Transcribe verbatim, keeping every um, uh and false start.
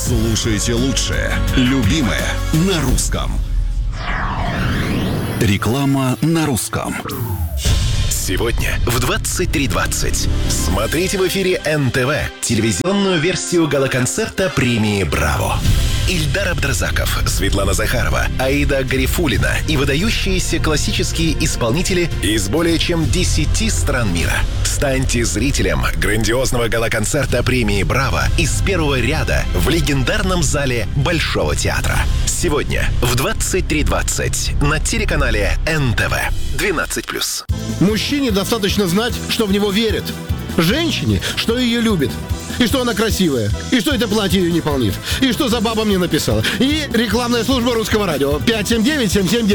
Слушайте лучшее, любимое на русском. Реклама на русском. Сегодня в двадцать три двадцать смотрите в эфире эн тэ вэ телевизионную версию гала-концерта премии «Браво». Ильдар Абдразаков, Светлана Захарова, Аида Гарифуллина и выдающиеся классические исполнители из более чем десяти стран мира. Станьте зрителем грандиозного гала-концерта премии «Браво» из первого ряда в легендарном зале Большого театра. Сегодня в двадцать три двадцать на телеканале эн тэ вэ двенадцать плюс. Мужчине достаточно знать, что в него верят. Женщине, что ее любит. И что она красивая. И что это платье ее не полнит. И что за баба мне написала. И рекламная служба Русского радио. пять семь девять семь семь девять.